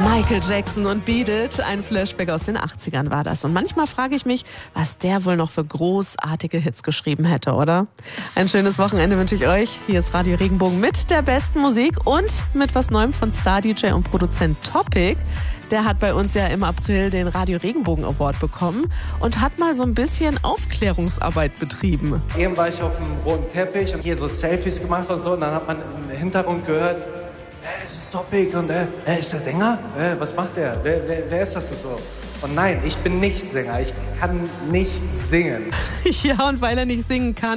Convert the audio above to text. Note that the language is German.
Michael Jackson und Beat It, ein Flashback aus den 80ern war das. Und manchmal frage ich mich, was der wohl noch für großartige Hits geschrieben hätte, oder? Ein schönes Wochenende wünsche ich euch. Hier ist Radio Regenbogen mit der besten Musik und mit was Neuem von Star-DJ und Produzent Topic. Der hat bei uns ja im April den Radio Regenbogen Award bekommen und hat mal so ein bisschen Aufklärungsarbeit betrieben. Eben war ich auf dem roten Teppich und hier so Selfies gemacht und so. Und dann hat man im Hintergrund gehört, es ist Topic und ist der Sänger? Was macht der? Wer ist das so? Und nein, ich bin nicht Sänger. Ich kann nicht singen. Ja, und weil er nicht singen kann,